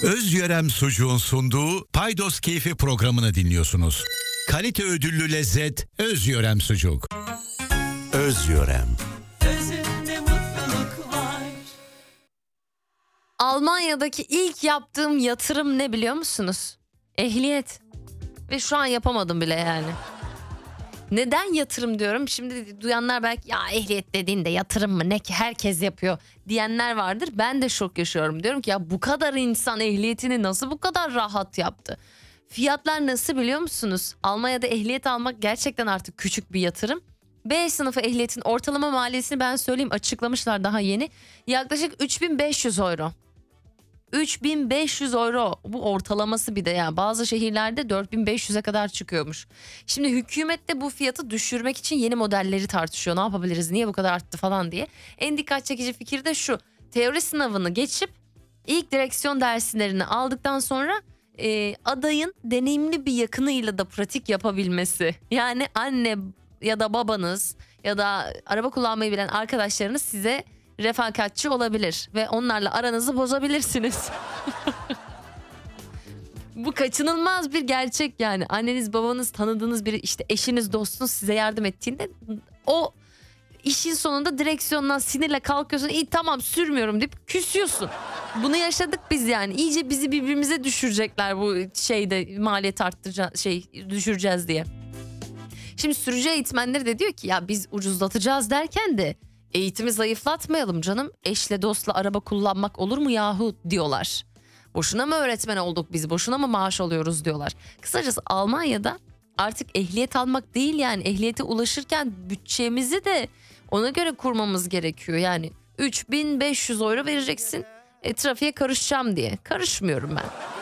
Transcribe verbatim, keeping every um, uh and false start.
Özyörem Sucuğun sunduğu Paydos Keyfi programını dinliyorsunuz. Kalite ödüllü lezzet Özyörem Sucuk. Özyörem. Özünde mutluluk var. Almanya'daki ilk yaptığım yatırım ne biliyor musunuz? Ehliyet. Ve şu an yapamadım bile yani. Neden yatırım diyorum? Şimdi duyanlar belki ya ehliyet dediğinde yatırım mı ne ki herkes yapıyor diyenler vardır. Ben de şok yaşıyorum. Diyorum ki ya bu kadar insan ehliyetini nasıl bu kadar rahat yaptı? Fiyatlar nasıl biliyor musunuz? Almanya'da ehliyet almak gerçekten artık küçük bir yatırım. B sınıfı ehliyetin ortalama maliyetini ben söyleyeyim, açıklamışlar daha yeni. Yaklaşık üç bin beş yüz euro. üç bin beş yüz euro bu ortalaması, bir de yani bazı şehirlerde dört bin beş yüze kadar çıkıyormuş. Şimdi hükümet de bu fiyatı düşürmek için yeni modelleri tartışıyor. Ne yapabiliriz, niye bu kadar arttı falan diye. En dikkat çekici fikir de şu: teori sınavını geçip ilk direksiyon derslerini aldıktan sonra e, adayın deneyimli bir yakınıyla da pratik yapabilmesi. Yani anne ya da babanız ya da araba kullanmayı bilen arkadaşlarınız size refakatçi olabilir ve onlarla aranızı bozabilirsiniz. Bu kaçınılmaz bir gerçek yani. Anneniz, babanız, tanıdığınız biri, işte eşiniz, dostunuz size yardım ettiğinde o işin sonunda direksiyondan sinirle kalkıyorsun. İyi tamam sürmüyorum deyip küsüyorsun. Bunu yaşadık biz yani. İyice bizi birbirimize düşürecekler bu şeyde, maliyet arttıracağız, şey düşüreceğiz diye. Şimdi sürücü eğitmenleri de diyor ki ya biz ucuzlatacağız derken de eğitimi zayıflatmayalım canım. Eşle dostla araba kullanmak olur mu yahu diyorlar. Boşuna mı öğretmen olduk biz, boşuna mı maaş alıyoruz diyorlar. Kısacası Almanya'da artık ehliyet almak değil, yani ehliyete ulaşırken bütçemizi de ona göre kurmamız gerekiyor. Yani üç bin beş yüz euro vereceksin e, trafiğe karışacağım diye. Karışmıyorum ben.